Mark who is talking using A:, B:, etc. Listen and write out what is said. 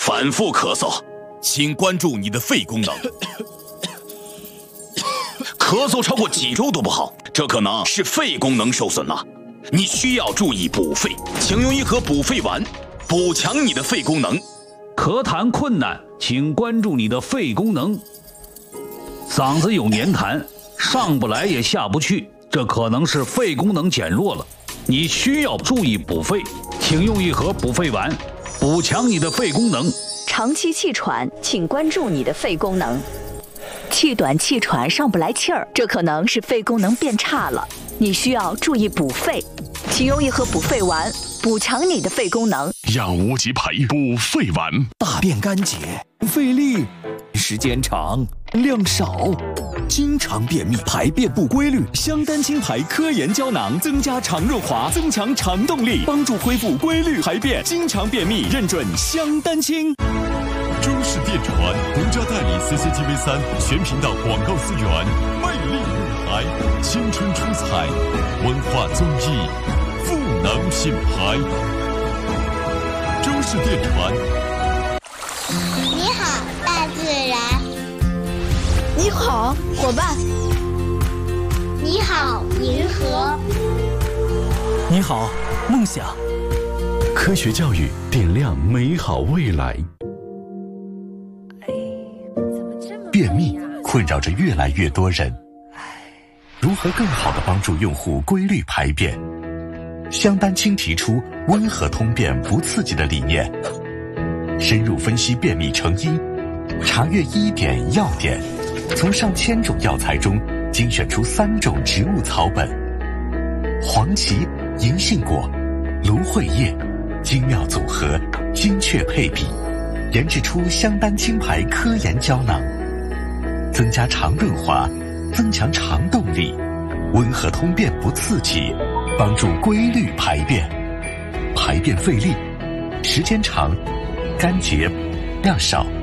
A: 反复咳嗽，
B: 请关注你的肺功能。
A: 咳嗽超过几周都不好，这可能是肺功能受损了。你需要注意补肺，请用一盒补肺丸，补强你的肺功能。
C: 咳痰困难，请关注你的肺功能。嗓子有黏痰，上不来也下不去，这可能是肺功能减弱了。你需要注意补肺，请用一盒补肺丸，补强你的肺功能。
D: 长期气喘，请关注你的肺功能。气短气喘上不来气儿，这可能是肺功能变差了，你需要注意补肺，请用一盒补肺丸，补强你的肺功能。
E: 让无极牌补肺丸，
F: 大便干结、费力、时间长、量少，经常便秘、排便不规律，香丹清牌科研胶囊增加肠润滑，增强肠动力，帮助恢复规律排便。经常便秘认准香丹清。
E: 中视电传独家代理 CCTV3全频道广告资源，魅力舞台，青春出彩，文化综艺，赋能品牌。中视电传。
G: 你好，大自然。
H: 你好，伙伴。
G: 你好，银河。
F: 你好，梦想。
E: 科学教育点亮美好未来。便秘困扰着越来越多人，如何更好地帮助用户规律排便？香丹清提出温和通便不刺激的理念，深入分析便秘成因，查阅医典药典，从上千种药材中精选出3种植物草本：黄芪、银杏果、芦荟叶，精妙组合，精确配比，研制出香丹清牌科研胶囊，增加肠润滑，增强肠动力，温和通便不刺激，帮助规律排便。排便费力，时间长，干结，量少。